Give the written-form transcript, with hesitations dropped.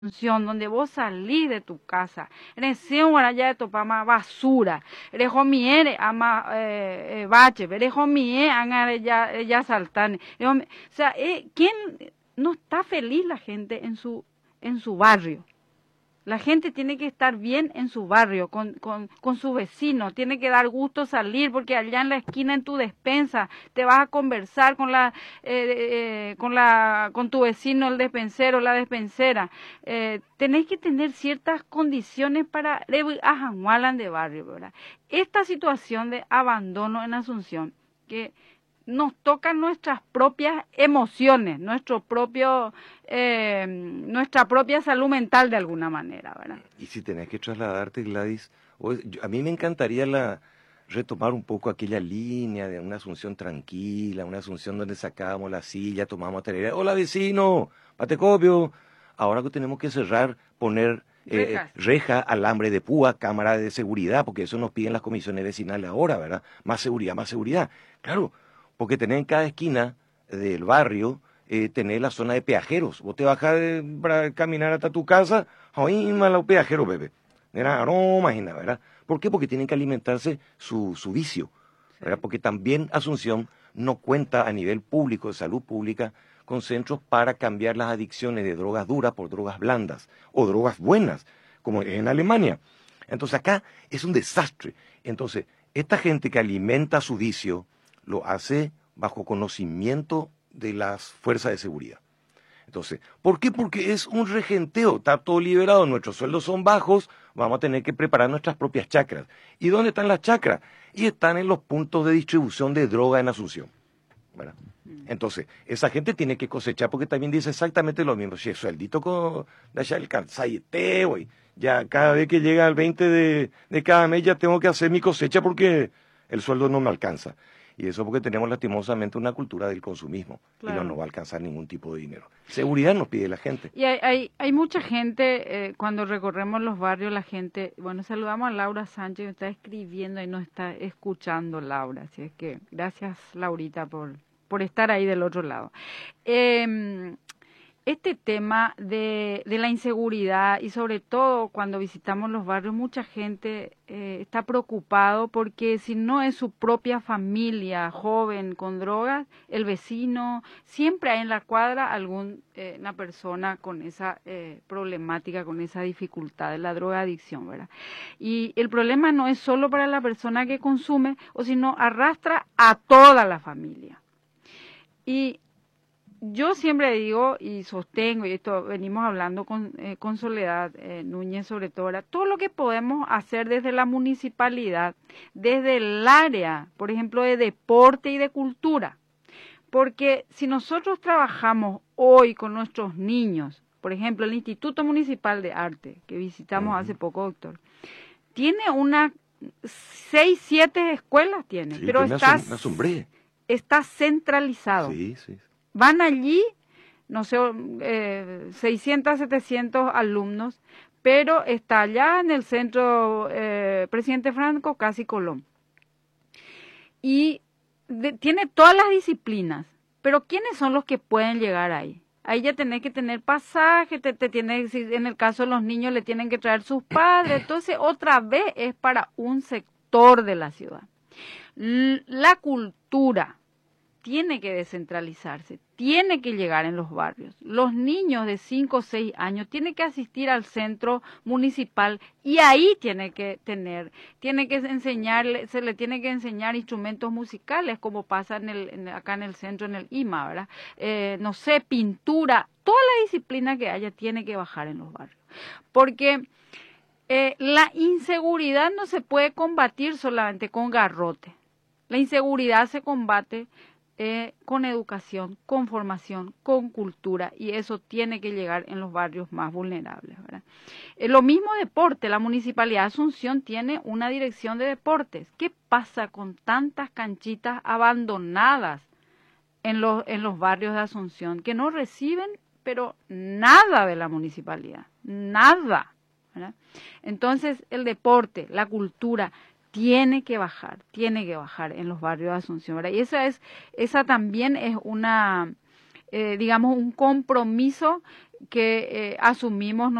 Asunción, donde vos salís de tu casa, recién allá de topama basura, rejomiere ama bache, rejomiere anga ya saltane. O sea, ¿quién no está feliz la gente en su barrio? La gente tiene que estar bien en su barrio, con su vecino, tiene que dar gusto salir, porque allá en la esquina, en tu despensa, te vas a conversar con tu vecino, el despensero, la despensera. Tenés que tener ciertas condiciones para ajangualan de barrio, ¿verdad? Esta situación de abandono en Asunción, que nos tocan nuestras propias emociones, nuestra propia salud mental de alguna manera, ¿verdad? Y si tenés que trasladarte, Gladys, a mí me encantaría retomar un poco aquella línea de una Asunción tranquila, una Asunción donde sacábamos la silla, tomábamos tereré, hola vecino, patecopio. Ahora que tenemos que cerrar, poner reja, alambre de púa, cámara de seguridad, porque eso nos piden las comisiones vecinales ahora, ¿verdad? Más seguridad, más seguridad. Claro, porque tener en cada esquina del barrio, tener la zona de peajeros. Vos te bajás para caminar hasta tu casa, ahí más los peajeros, bebé. Era, no, imagina, ¿verdad? ¿Por qué? Porque tienen que alimentarse su vicio, ¿verdad? Porque también Asunción no cuenta a nivel público, de salud pública, con centros para cambiar las adicciones de drogas duras por drogas blandas o drogas buenas, como es en Alemania. Entonces acá es un desastre. Entonces, esta gente que alimenta su vicio lo hace bajo conocimiento de las fuerzas de seguridad. Entonces, ¿por qué? Porque es un regenteo, está todo liberado, nuestros sueldos son bajos, vamos a tener que preparar nuestras propias chacras. ¿Y dónde están las chacras? Y están en los puntos de distribución de droga en Asunción, ¿verdad? Entonces, esa gente tiene que cosechar, porque también dice exactamente lo mismo. Si es sueldito con el calzayete, güey. Ya cada vez que llega el 20 de cada mes ya tengo que hacer mi cosecha porque el sueldo no me alcanza. Y eso porque tenemos lastimosamente una cultura del consumismo. Claro. Y no nos va a alcanzar ningún tipo de dinero. Seguridad nos pide la gente. Y hay mucha gente, cuando recorremos los barrios, la gente, bueno, saludamos a Laura Sánchez, que está escribiendo y nos está escuchando, Laura. Así es que gracias, Laurita, por estar ahí del otro lado. Este tema de la inseguridad y sobre todo cuando visitamos los barrios, mucha gente está preocupado porque si no es su propia familia joven con drogas, el vecino, siempre hay en la cuadra una persona con esa problemática, con esa dificultad de la drogadicción, ¿verdad? Y el problema no es solo para la persona que consume, o sino arrastra a toda la familia. Y yo siempre digo y sostengo, y esto venimos hablando con Soledad Núñez sobre todo lo que podemos hacer desde la municipalidad, desde el área, por ejemplo, de deporte y de cultura. Porque si nosotros trabajamos hoy con nuestros niños, por ejemplo, el Instituto Municipal de Arte, que visitamos hace poco, doctor, tiene 6, 7 escuelas, tiene, sí, pero está centralizado. Sí, sí. Van allí, no sé, 600, 700 alumnos, pero está allá en el centro Presidente Franco, casi Colón. Y tiene todas las disciplinas, pero ¿quiénes son los que pueden llegar ahí? Ahí ya tenés que tener pasaje, en el caso de los niños le tienen que traer sus padres, entonces otra vez es para un sector de la ciudad. La cultura tiene que descentralizarse, tiene que llegar en los barrios. Los niños de 5 o 6 años tienen que asistir al centro municipal y ahí se le tiene que enseñar instrumentos musicales, como pasa acá en el centro, en el IMA, ¿verdad? No sé, pintura, toda la disciplina que haya tiene que bajar en los barrios. Porque la inseguridad no se puede combatir solamente con garrote. La inseguridad se combate con educación, con formación, con cultura, y eso tiene que llegar en los barrios más vulnerables, ¿verdad? Lo mismo deporte, la Municipalidad de Asunción tiene una dirección de deportes. ¿Qué pasa con tantas canchitas abandonadas en los barrios de Asunción que no reciben, pero nada de la Municipalidad? Nada, ¿verdad? Entonces, el deporte, la cultura, tiene que bajar en los barrios de Asunción, ¿verdad? Y esa también es digamos, un compromiso que asumimos